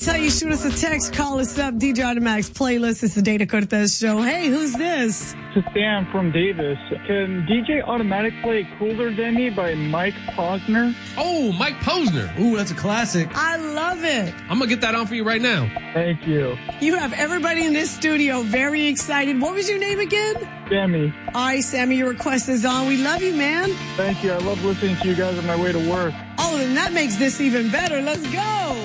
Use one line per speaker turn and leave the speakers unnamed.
tell you, shoot us a text, call us up, DJ Automatic's playlist. It's the Dana Cortez Show. Hey, who's this?
It's Sam from Davis. Can DJ Automatic play Cooler Than Me by Mike Posner?
Oh, Mike Posner.
Ooh, that's a classic.
I love it.
I'm going to get that on for you right now.
Thank you.
You have everybody in this studio very excited. What was your name again?
Sammy.
All right, Sammy, your request is on. We love you, man.
Thank you. I love listening to you guys on my way to work.
Oh, then that makes this even better. Let's go.